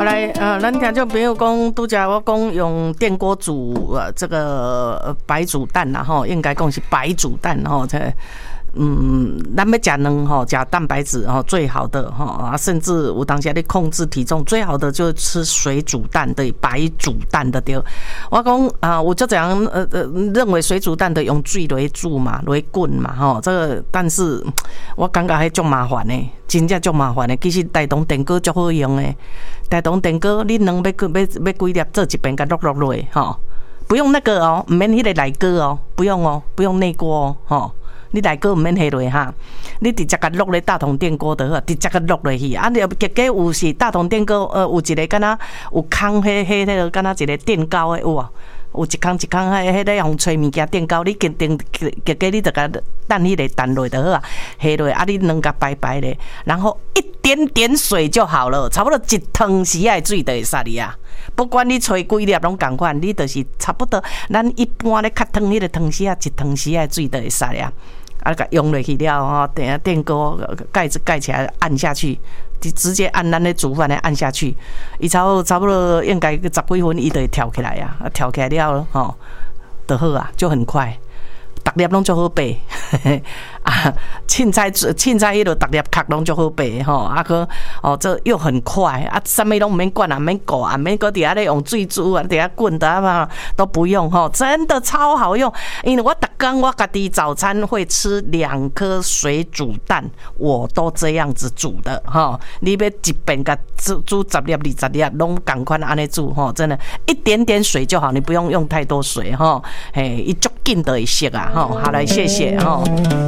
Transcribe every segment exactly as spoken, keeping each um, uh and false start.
好来，呃，咱听众朋友讲，拄则我讲用电锅煮呃这个、呃、白煮蛋啦吼，应该讲是白煮蛋吼，这嗯，咱要吃蛋吼，吃蛋白质吼，最好的吼啊，甚至有当时你控制体重最好的就是吃水煮蛋对，白煮蛋的对。我讲啊，我就这样呃呃认为水煮蛋的用水来煮嘛，来滚嘛吼，这个但是我感觉还足麻烦的。真正足麻烦的，其实大同电锅足好用的。大同电锅，你能要要要几粒做一遍，甲落落落吼，不用那个哦，唔免迄个内锅哦，不用哦，不用内锅哦，吼，你内锅唔免下落哈，你直接甲落咧大同电锅就好，直接甲落落去。啊，你结果有是大同电锅，呃，有一个敢若有空，迄迄迄个敢若一个电高的有啊。有一空一空，迄迄个用吹物件垫高，你定定结果你就甲蛋迄个蛋落就好啊，下落啊，你两甲白白的，然后一点点水就好了，差不多一汤匙仔水就会使哩啊。不管你吹几粒拢共款，你就是差不多，咱一般咧较汤迄个汤匙仔，一汤匙仔水就会使啊。啊，甲用落去了吼，等下电锅盖子盖起来，按下去。直接按咱咧煮饭咧按下去，伊差不多差不多应该十几分，伊就会跳起来呀，啊跳起来了吼，就好啊，就很快，逐粒拢就好背。啊，凊彩凊彩迄落逐粒壳拢就好背吼，啊个哦这又很快啊，啥物拢唔免管啊，唔免顾啊，唔免搁底下咧用水煮啊，底下滚的嘛都不用吼，真的超好用。因为我逐工我家己早餐会吃两颗水煮蛋，我都这样子煮的吼。你要一遍甲煮煮十粒二十粒，拢共款安尼煮吼，真的，一点点水就好，你不用用太多水吼，嘿，伊足紧就会熟啊吼。好来，谢谢吼。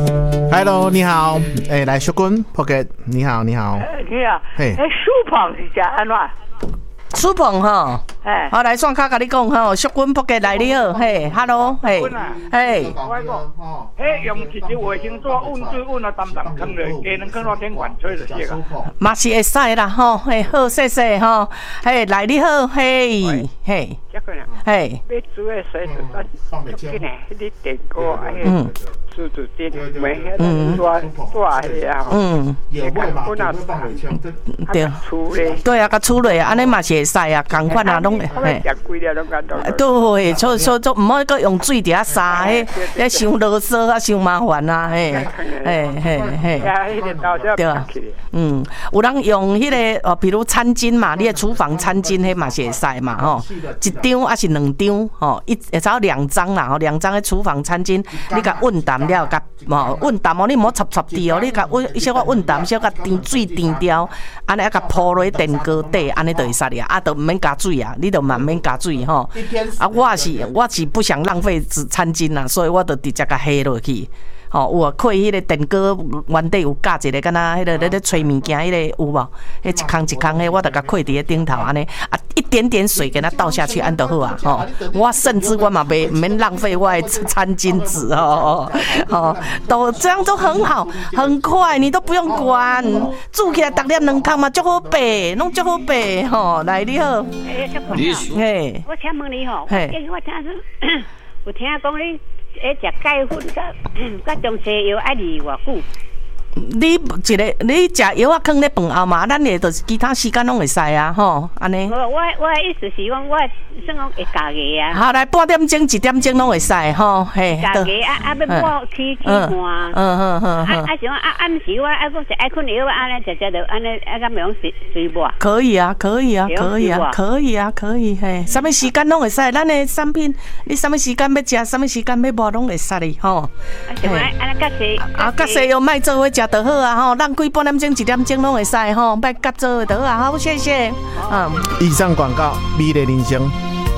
Hello， 你好，哎、欸，来小君 Pocket， 你好，你好， 你好，嘿，哎，苏胖是食安怎？ 苏胖吼，哎，好来，线卡甲你讲吼，小君 Pocket 来你好，嘿 ，Hello， 嘿，嘿， 我讲，嘿，用一支卫生纸温水温啊，淡淡放落，加两放落天管吹就行啊。 嘛是会使啦吼，嘿，好谢谢吼，嘿，来你好，嘿，嘿，嘿， 要煮的水煮蛋，足紧诶，迄啲电锅，嗯。煮煮电，没遐个大大个啊，嗯，也会嘛， 对，对啊，甲处理啊，安尼嘛是会使啊，共款啊，拢会。对，所所以唔好搁用水伫遐杀，迄迄伤啰嗦啊，伤麻烦啊，嘿，嘿嘿嘿，对啊，嗯，有人用迄个哦，比如餐巾嘛，你的厨房餐巾迄嘛是会使嘛，吼，一张还是两张，吼，一只要两张啦，吼，两张的厨房餐巾，你甲温淡。了，甲哦温淡哦，你莫插插滴哦，你甲温小可温淡，小可甜水甜掉，安尼啊甲铺落电锅底，安尼就会使哩啊，都唔免加水啊，你就慢慢加水吼。啊，我是我是不想浪费餐巾啊，所以我就直接甲下落去。哦，有啊，开迄个电锅原底有架一个，敢若迄个咧咧吹物件，迄个有无？迄一空一空，迄我就甲开伫咧顶头安尼啊，一点点水给它倒下去，安就好啊。吼，我甚至我嘛袂唔免浪费我的餐巾纸哦，哦，都这样都很好，很快，你都不用管，煮起来逐粒两空嘛，足好白，拢足好白吼。来，你好， 你好， 嘿， 我请问你吼，嘿，我听说有听讲你。诶，食钙粉甲甲中西药爱离偌久？ 你一个你食药啊，放咧饭后嘛，咱个就是其他时间拢会使啊，吼，安尼。 我我我意思是讲，我算讲会加个啊。 好，来半点钟、一点钟拢会使，吼，嘿。 加个啊啊，要半起起半。嗯嗯嗯。 啊啊，像啊暗时我啊，讲食爱困药安尼食食着安尼啊，咁样水水无？ 可以啊，可以啊，可以啊，可以啊，可以嘿。什么时间拢会使？咱的产品，你什么时间要食，什么时间要无拢会使哩，吼。 啊，像安安尼甲西啊，甲西药卖做伙食。就好啊吼，咱几半点钟、一点钟拢会使吼，别夹做就好啊，好，谢谢。嗯。 以上广告，美丽人生。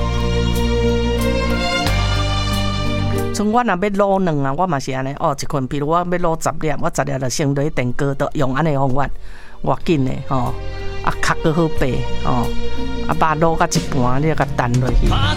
像我若要卤卵啊，我嘛是安尼哦，一捆，比如我要卤十粒，我十粒就先落电锅，都用安尼方法，偌紧的吼，啊壳都好白吼，啊肉卤甲一半，你甲蛋落去。